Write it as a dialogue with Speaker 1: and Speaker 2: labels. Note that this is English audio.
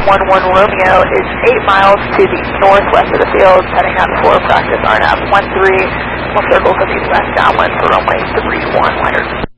Speaker 1: 11 Romeo is 8 miles to the northwest of the field, heading out for practice RNAV 13. We'll circle to the west downwind for runway 31 wider.